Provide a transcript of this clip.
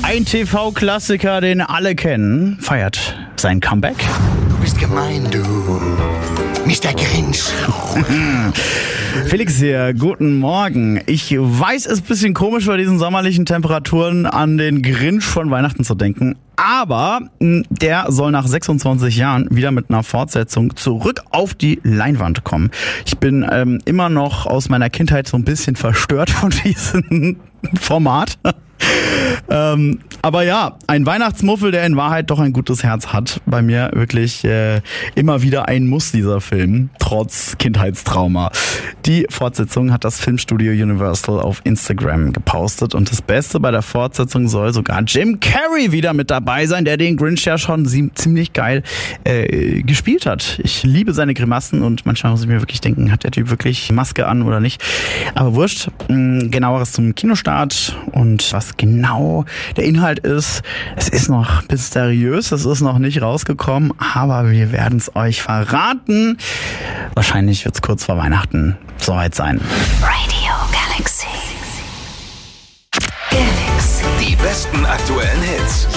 Ein TV-Klassiker, den alle kennen, feiert sein Comeback. Du bist gemein, du Mr. Grinch. Felix hier, guten Morgen. Ich weiß, es ist ein bisschen komisch bei diesen sommerlichen Temperaturen an den Grinch von Weihnachten zu denken, aber der soll nach 26 Jahren wieder mit einer Fortsetzung zurück auf die Leinwand kommen. Ich bin immer noch aus meiner Kindheit so ein bisschen verstört von diesem Format. Aber ja, ein Weihnachtsmuffel, der in Wahrheit doch ein gutes Herz hat. Bei mir wirklich immer wieder ein Muss, dieser Film, trotz Kindheitstrauma. Die Fortsetzung hat das Filmstudio Universal auf Instagram gepostet und das Beste bei der Fortsetzung soll sogar Jim Carrey wieder mit dabei sein, der den Grinch ja schon ziemlich geil gespielt hat. Ich liebe seine Grimassen und manchmal muss ich mir wirklich denken, hat der Typ wirklich Maske an oder nicht? Aber wurscht, genaueres zum Kinostart und was genau der Inhalt ist, es ist noch mysteriös, es ist noch nicht rausgekommen, aber wir werden es euch verraten. Wahrscheinlich wird es kurz vor Weihnachten soweit sein. Radio Galaxy. Die besten aktuellen Hits.